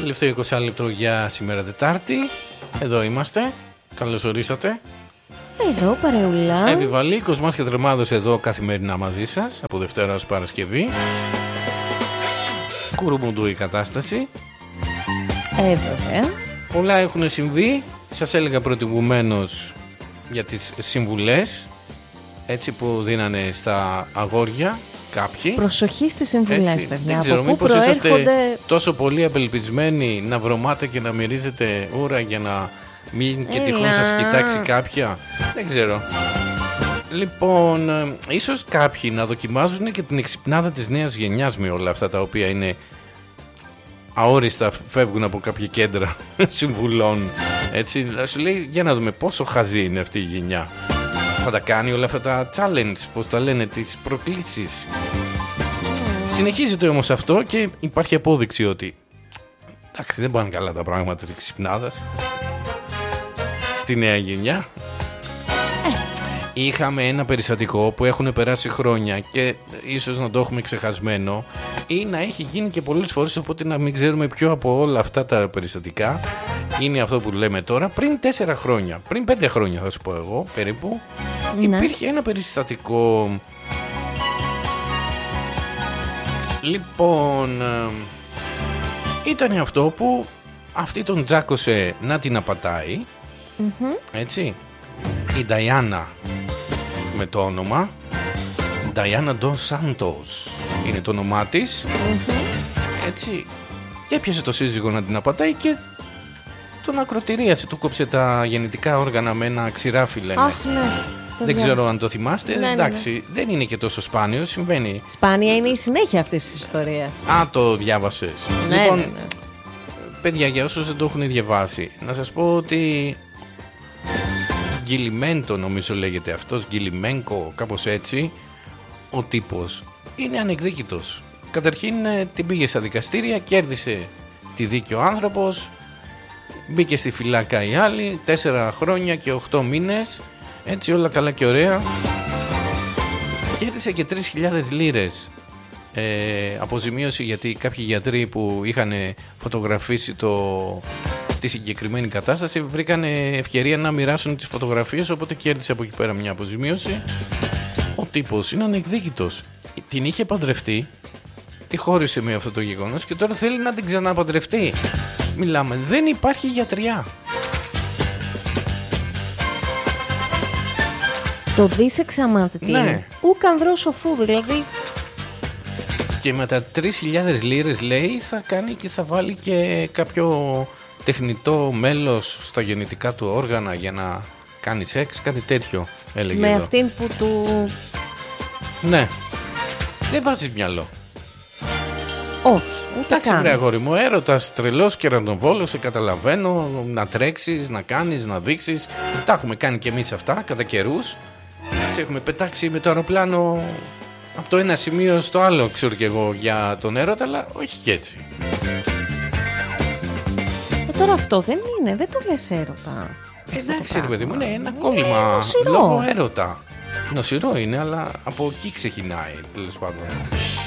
Τελευταίο 20 λεπτό για σήμερα Τετάρτη. Εδώ είμαστε. Καλώς ορίσατε. Εδώ παρεουλά. Επιβαλή, Κοσμάς και Τρεμάδος εδώ καθημερινά μαζί σας. Από Δευτέρα ως Παρασκευή. Κουρουμουντού η κατάσταση. Βέβαια. Πολλά έχουν συμβεί. Σας έλεγα προηγουμένως για τις συμβουλές, έτσι, που δίνανε στα αγόρια κάποιοι. Προσοχή στις συμβουλές, έτσι, παιδιά. δεν ξέρω, από πού μήπως προέρχονται... είσαστε τόσο πολύ απελπισμένοι να βρωμάτε και να μυρίζετε ούρα για να μην και τυχόν σας κοιτάξει κάποια. Δεν ξέρω. Λοιπόν, ίσως κάποιοι να δοκιμάζουν και την εξυπνάδα της νέας γενιάς με όλα αυτά τα οποία είναι αόριστα, φεύγουν από κάποια κέντρα συμβουλών. Έτσι, σου λέει, για να δούμε πόσο χαζή είναι αυτή η γενιά. Θα τα κάνει όλα αυτά τα challenge, πώς τα λένε, τις προκλήσεις. Συνεχίζεται όμως αυτό και υπάρχει απόδειξη ότι εντάξει, δεν πάνε καλά τα πράγματα της εξυπνάδας στη νέα γενιά. Είχαμε ένα περιστατικό που έχουν περάσει χρόνια και ίσως να το έχουμε ξεχασμένο ή να έχει γίνει και πολλές φορές, οπότε να μην ξέρουμε ποιο από όλα αυτά τα περιστατικά είναι αυτό που λέμε τώρα. Πριν 4 χρόνια, πριν 5 χρόνια θα σου πω εγώ περίπου, υπήρχε ένα περιστατικό. Λοιπόν, ήταν αυτό που αυτή τον τζάκωσε να την απατάει, έτσι, η Νταϊάννα με το όνομα Νταϊάννα Ντος Σάντος είναι το όνομά της, έτσι, και έπιασε το σύζυγο να την απατάει και τον ακροτηρίασε, του κόψε τα γεννητικά όργανα με ένα ξηράφι, λένε. Αχ, ναι. Δεν ξέρω αν το θυμάστε. Ναι, εντάξει, ναι. δεν είναι και τόσο σπάνιο, συμβαίνει. Σπάνια είναι η συνέχεια αυτής της ιστορίας. Α, το διάβασες. Ναι, λοιπόν, ναι. παιδιά, για όσους δεν το έχουν διαβάσει, να σας πω ότι Γκιλιμέντο, νομίζω λέγεται αυτός, Γκιλιμένκο, κάπως έτσι, ο τύπος είναι ανεκδίκητος. Καταρχήν την πήγε στα δικαστήρια, κέρδισε τη δίκη ο άνθρωπος, μπήκε στη φυλάκα η άλλη, 4 χρόνια και 8 μήνες, έτσι, όλα καλά και ωραία. Κέρδισε και 3.000 λίρες αποζημίωση, γιατί κάποιοι γιατροί που είχαν φωτογραφίσει τη συγκεκριμένη κατάσταση βρήκαν ευκαιρία να μοιράσουν τις φωτογραφίες, οπότε κέρδισε από εκεί πέρα μια αποζημίωση. Ο τύπος είναι ανεκδίκητος. Την είχε παντρευτεί, τη χώρισε με αυτό το γεγονός και τώρα θέλει να την ξαναπαντρευτεί. Μιλάμε, δεν υπάρχει γιατριά. Το δίσεξα μάθε τι είναι. Ούκ ανδρός σοφού, δηλαδή. Και με τα 3.000 λίρες, λέει, θα κάνει και θα βάλει και κάποιο τεχνητό μέλος στα γεννητικά του όργανα για να κάνει σεξ, κάτι τέτοιο έλεγε. Με εδώ. αυτήν που του... Ναι. Δεν βάζεις μυαλό. Όχι, ούτε Εντάξει, καν. βρε αγόρι μου, έρωτας τρελός και ραντοβόλος, σε καταλαβαίνω, να τρέξεις, να κάνεις, να δείξεις. Τα έχουμε κάνει και εμείς αυτά κατά καιρούς. Έτσι, έχουμε πετάξει με το αεροπλάνο από το ένα σημείο στο άλλο, ξέρω και εγώ, για τον έρωτα, αλλά όχι και έτσι. Τώρα αυτό δεν είναι, δεν το λες έρωτα. Εντάξει, ρε παιδί μου, είναι ένα κόλλημα νοσηρό. λόγω έρωτα. Νοσηρό είναι, αλλά από εκεί ξεκινάει, τέλος πάντων.